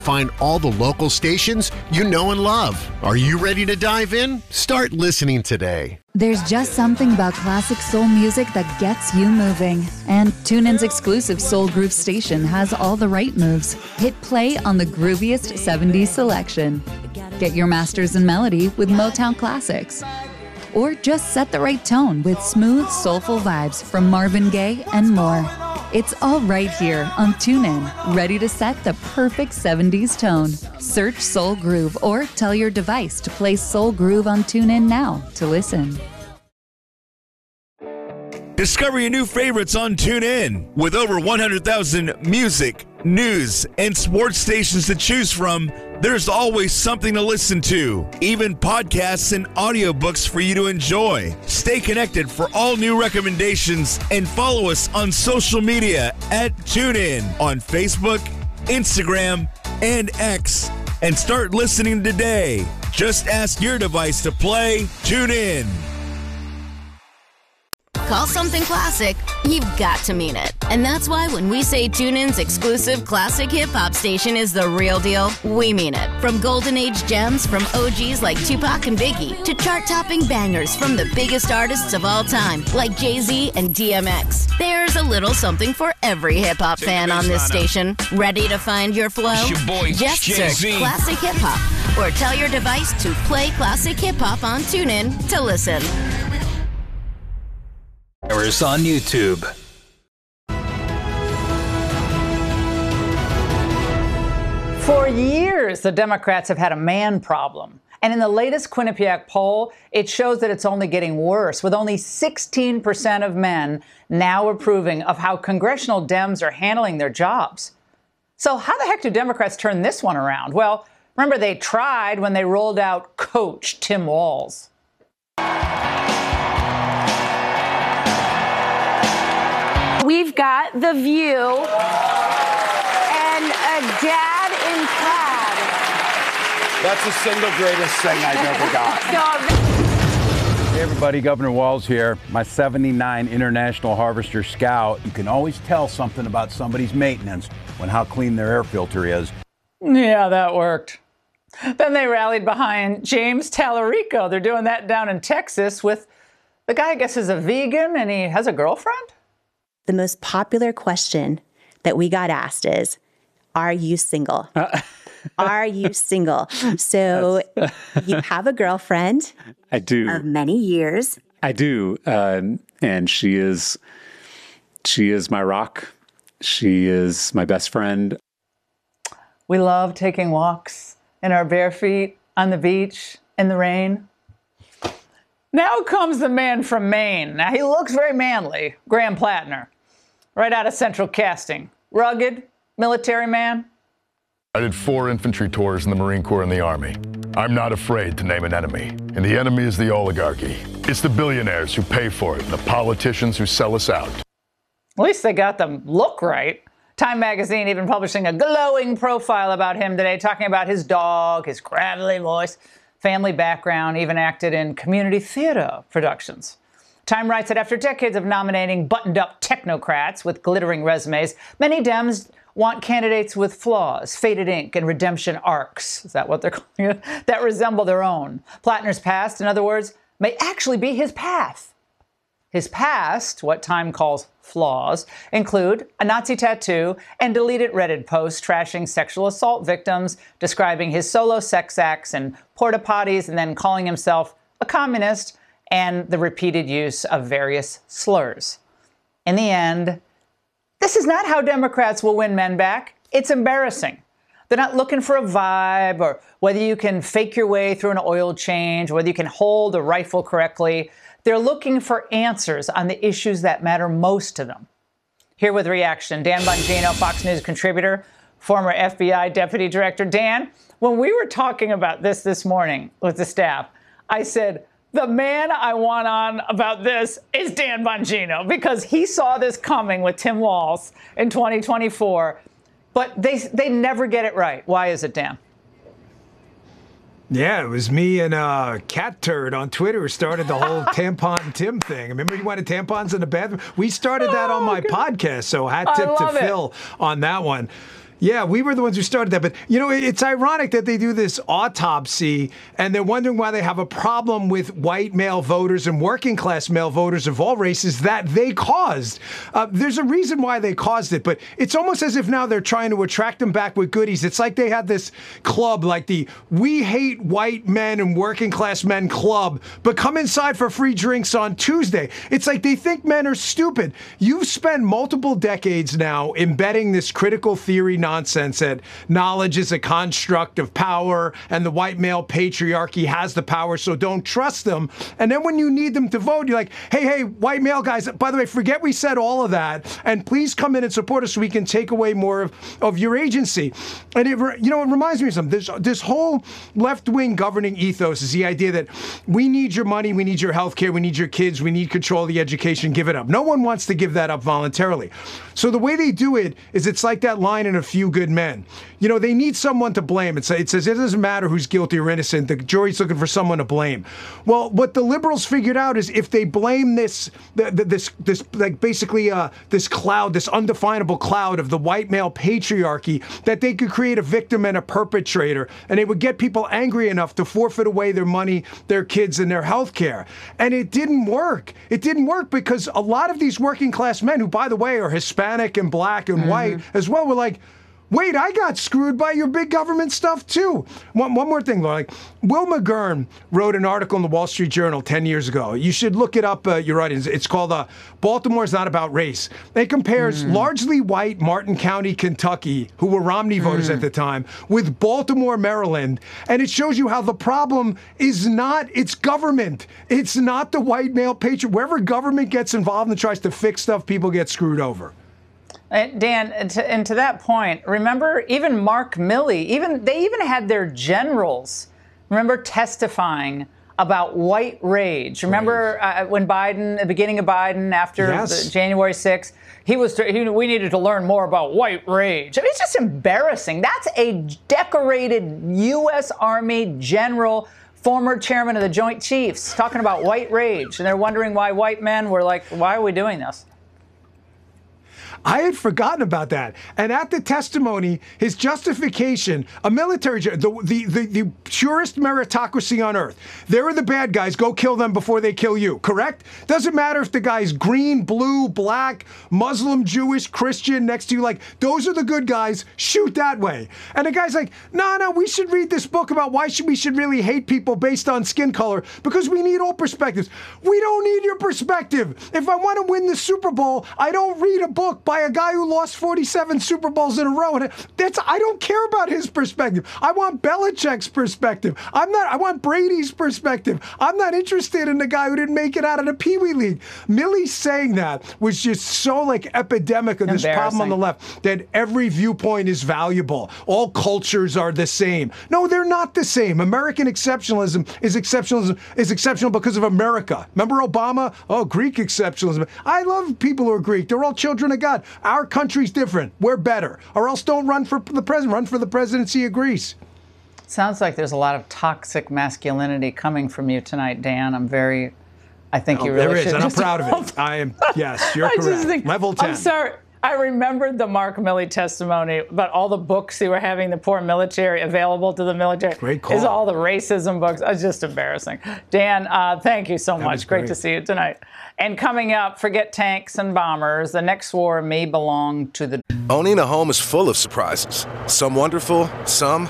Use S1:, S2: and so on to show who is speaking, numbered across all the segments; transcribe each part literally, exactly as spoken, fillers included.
S1: Find all the local stations you know and love. Are you ready to dive in? Start listening today.
S2: There's just something about classic soul music that gets you moving. And TuneIn's exclusive Soul Groove station has all the right moves. Hit play on the grooviest seventies selection. Get your masters in melody with Motown classics. Or just set the right tone with smooth, soulful vibes from Marvin Gaye and more. It's all right here on TuneIn, ready to set the perfect seventies tone. Search Soul Groove or tell your device to play Soul Groove on TuneIn now to listen.
S3: Discover your new favorites on TuneIn. With over one hundred thousand music, news, and sports stations to choose from, there's always something to listen to, even podcasts and audiobooks for you to enjoy. Stay connected for all new recommendations and follow us on social media at TuneIn on Facebook, Instagram, and X. And start listening today. Just ask your device to play TuneIn.
S4: Call something classic, you've got to mean it. And that's why when we say TuneIn's exclusive classic hip-hop station is the real deal, we mean it. From golden age gems from O Gs like Tupac and Biggie to chart-topping bangers from the biggest artists of all time like Jay-Z and D M X. There's a little something for every hip-hop fan on this station. Ready to find your flow?
S5: It's your boy,
S4: Just
S5: Jay-Z.
S4: search Classic Hip Hop or tell your device to play Classic Hip Hop on TuneIn to listen.
S5: Us on YouTube.
S6: For years, the Democrats have had a man problem. And in the latest Quinnipiac poll, it shows that it's only getting worse, with only sixteen percent of men now approving of how congressional Dems are handling their jobs. So how the heck do Democrats turn this one around? Well, remember they tried when they rolled out Coach Tim Walz.
S7: We've got The View and a dad in plaid.
S8: That's the single greatest thing I've ever got.
S9: Hey everybody, Governor Walz here. My seventy-nine International Harvester Scout. You can always tell something about somebody's maintenance when how clean their air filter is.
S6: Yeah, that worked. Then they rallied behind James Tallarico. They're doing that down in Texas with the guy, I guess, is a vegan and he has a girlfriend?
S10: The most popular question that we got asked is, are you single? Uh, are you single? So you have a girlfriend.
S11: I do.
S10: Of many years.
S11: I do. Uh, and she is, she is my rock. She is my best friend.
S6: We love taking walks in our bare feet on the beach in the rain. Now comes the man from Maine. Now, he looks very manly, Graham Plattner, right out of Central Casting. Rugged, military man.
S12: I did four infantry tours in the Marine Corps and the Army. I'm not afraid to name an enemy. And the enemy is the oligarchy. It's the billionaires who pay for it and the politicians who sell us out.
S6: At least they got the look right. Time magazine even publishing a glowing profile about him today, talking about his dog, his gravelly voice, family background, even acted in community theater productions. Time writes that after decades of nominating buttoned-up technocrats with glittering resumes, many Dems want candidates with flaws, faded ink, and redemption arcs. Is that what they're calling it? That resemble their own. Plattner's past, in other words, may actually be his path. His past, what Time calls flaws, include a Nazi tattoo and deleted Reddit posts trashing sexual assault victims, describing his solo sex acts and porta potties, and then calling himself a communist, and the repeated use of various slurs. In the end, this is not how Democrats will win men back. It's embarrassing. They're not looking for a vibe or whether you can fake your way through an oil change, whether you can hold a rifle correctly. They're looking for answers on the issues that matter most to them. Here with reaction, Dan Bongino, Fox News contributor, former F B I deputy director. Dan, when we were talking about this this morning with the staff, I said, the man I want on about this is Dan Bongino, because he saw this coming with Tim Walz in twenty twenty-four, but they they never get it right. Why is it, Dan?
S13: Yeah, it was me and uh, Cat Turd on Twitter who started the whole tampon Tim thing. Remember you wanted tampons in the bathroom? We started that oh, on my God. podcast, so hat tip to Phil on that one. Yeah, we were the ones who started that. But, you know, it's ironic that they do this autopsy and they're wondering why they have a problem with white male voters and working class male voters of all races that they caused. Uh, there's a reason why they caused it, but it's almost as if now they're trying to attract them back with goodies. It's like they had this club, like the We Hate White Men and Working Class Men Club, but come inside for free drinks on Tuesday. It's like they think men are stupid. You've spent multiple decades now embedding this critical theory nonsense that knowledge is a construct of power and the white male patriarchy has the power, so don't trust them. And then when you need them to vote, you're like, hey, hey, white male guys, by the way, forget we said all of that, and please come in and support us so we can take away more of, of your agency. And it, you know, it reminds me of something. This, this whole left-wing governing ethos is the idea that we need your money, we need your health care, we need your kids, we need control of the education, give it up. No one wants to give that up voluntarily. So the way they do it is it's like that line in A Few Good Men. You know, they need someone to blame. It says it doesn't matter who's guilty or innocent. The jury's looking for someone to blame. Well, what the liberals figured out is if they blame this, this, this, like basically uh, this cloud, this undefinable cloud of the white male patriarchy, that they could create a victim and a perpetrator, and it would get people angry enough to forfeit away their money, their kids, and their health care. And it didn't work. It didn't work because a lot of these working class men, who, by the way, are Hispanic and black and mm-hmm. white as well, were like, wait, I got screwed by your big government stuff, too. One, one more thing, like Will McGurn wrote an article in the Wall Street Journal ten years ago. You should look it up, uh, your audience. It's called uh, Baltimore's Not About Race. It compares mm. largely white Martin County, Kentucky, who were Romney voters mm. at the time, with Baltimore, Maryland. And it shows you how the problem is not its government. It's not the white male patriot. Wherever government gets involved and tries to fix stuff, people get screwed over.
S6: And Dan, and to, and to that point, remember even Mark Milley, even they even had their generals, remember, testifying about white rage. Remember uh, when Biden, the beginning of Biden, after
S13: yes.
S6: the January sixth, he was he, we needed to learn more about white rage. I mean, it's just embarrassing. That's a decorated U S Army general, former chairman of the Joint Chiefs, talking about white rage, and they're wondering why white men were like, why are we doing this?
S13: I had forgotten about that. And at the testimony, his justification, a military, the, the, the, the purest meritocracy on earth. They're the bad guys. Go kill them before they kill you. Correct? Doesn't matter if the guy's green, blue, black, Muslim, Jewish, Christian next to you. Like, those are the good guys. Shoot that way. And the guy's like, no, no, we should read this book about why should we should really hate people based on skin color because we need all perspectives. We don't need your perspective. If I want to win the Super Bowl, I don't read a book by a guy who lost forty-seven Super Bowls in a row. And that's, I don't care about his perspective. I want Belichick's perspective. I'm not, I want Brady's perspective. I'm not interested in the guy who didn't make it out of the Pee Wee League. Milley saying that was just so like epidemic of this problem on the left that every viewpoint is valuable. All cultures are the same. No, they're not the same. American exceptionalism is exceptionalism is exceptional because of America. Remember Obama? Oh, Greek exceptionalism. I love people who are Greek. They're all children of God. Our country's different. We're better. Or else don't run for the president. Run for the presidency of Greece.
S6: Sounds like there's a lot of toxic masculinity coming from you tonight, Dan. I'm very, I think
S13: oh,
S6: you really
S13: there is,
S6: should.
S13: And I'm proud of it. I am, yes, you're correct. Just think, Level ten.
S6: I'm sorry. I remembered the Mark Milley testimony about all the books they were having the poor military available to the military.
S13: Great call.
S6: Is all the racism books. It's just embarrassing. Dan, uh, thank you so
S13: that
S6: much. Great. great to see you tonight. And coming up, forget tanks and bombers. The next war may belong to the...
S14: Owning a home is full of surprises. Some wonderful, some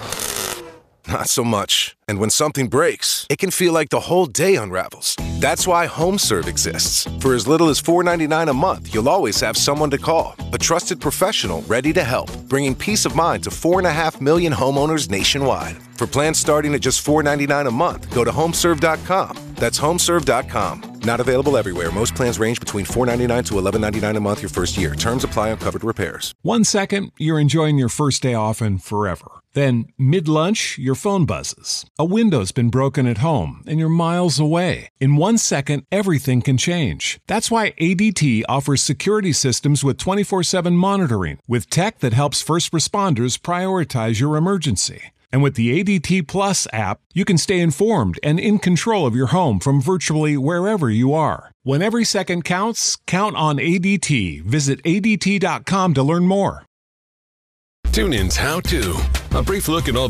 S14: not so much. And when something breaks, it can feel like the whole day unravels. That's why HomeServe exists. For as little as four dollars and ninety-nine cents a month, you'll always have someone to call. A trusted professional ready to help, bringing peace of mind to four point five million homeowners nationwide. For plans starting at just four dollars and ninety-nine cents a month, go to homeserve dot com. That's homeserve dot com. Not available everywhere. Most plans range between four dollars and ninety-nine cents to eleven dollars and ninety-nine cents a month your first year. Terms apply on covered repairs.
S15: One second, you're enjoying your first day off and forever. Then, mid-lunch, your phone buzzes. A window's been broken at home, and you're miles away. In one second, everything can change. That's why A D T offers security systems with twenty-four seven monitoring, with tech that helps first responders prioritize your emergency. And with the A D T Plus app, you can stay informed and in control of your home from virtually wherever you are. When every second counts, count on A D T. Visit A D T dot com to learn more.
S16: TuneIn's How To. A brief look at all